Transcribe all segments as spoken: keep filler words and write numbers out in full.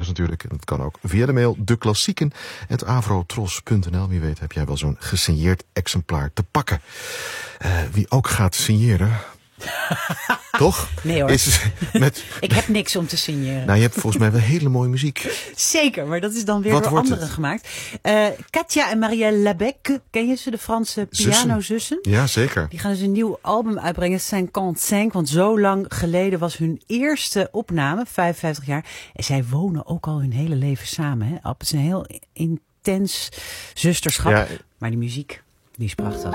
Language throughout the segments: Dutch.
natuurlijk. En dat kan ook via de mail deklassieken at avrotros punt n l. Wie weet heb jij wel zo'n gesigneerd exemplaar te pakken. Uh, wie ook gaat signeren... Toch? Nee hoor. Is met... Ik heb niks om te signeren. Nou, je hebt volgens mij wel hele mooie muziek. Zeker, maar dat is dan weer Wat door wordt anderen het? gemaakt. Uh, Katja en Marielle Labecque, ken je ze, de Franse pianozussen? Ja, zeker. Die gaan dus een nieuw album uitbrengen, vijfenvijftig, want zo lang geleden was hun eerste opname, vijfenvijftig jaar. En zij wonen ook al hun hele leven samen. Hè? Het is een heel intens zusterschap. Ja. Maar die muziek, die is prachtig.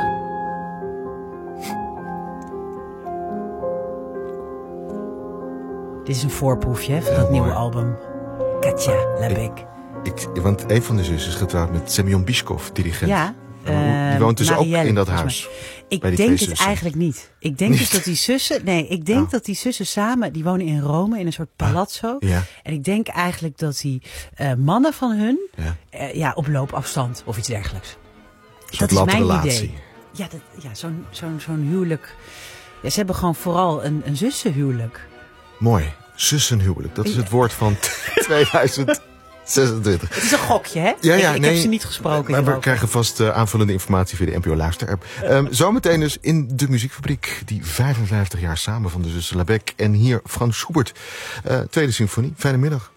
Dit is een voorproefje hè, van dat nieuwe album. Katja Labecque. Ik, ik, want een van de zussen is getrouwd met Semyon Biskov, dirigent. Ja. Uh, die woont dus Marielle, ook in dat huis. Ik denk het eigenlijk niet. Ik denk niet. dus dat die zussen... Nee, ik denk oh. dat die zussen samen... Die wonen in Rome in een soort palazzo. Ah, ja. En ik denk eigenlijk dat die uh, mannen van hun... Ja. Uh, ja, op loopafstand of iets dergelijks. Dat is mijn relatie. idee. Ja, dat, ja zo'n zo'n zo'n huwelijk. Ja, ze hebben gewoon vooral een, een zussenhuwelijk. Mooi. Zussenhuwelijk. Dat is het woord van tweeduizend zesentwintig. Het is een gokje, hè? Ja, ja, ik ik nee, heb ze niet gesproken. Maar we hierover. krijgen vast uh, aanvullende informatie via de N P O Luister-app. Um, zometeen dus in de muziekfabriek. Die vijfenvijftig jaar samen van de zussen Labecque. En hier Frans Schubert. Uh, tweede symfonie. Fijne middag.